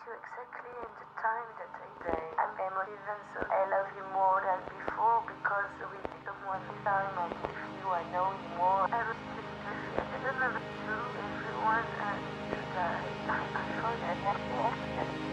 you exactly in the time that I'm emotive, and so I love you more than before because with someone time I'm with you, I know you